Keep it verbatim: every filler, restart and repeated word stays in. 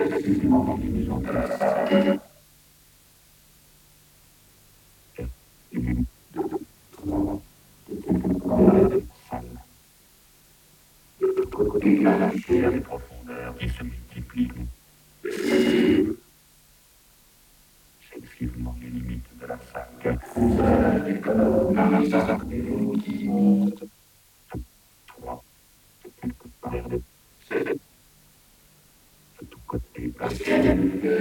Les profondeurs qui se multiplient. Exclusivement les limites de la salle.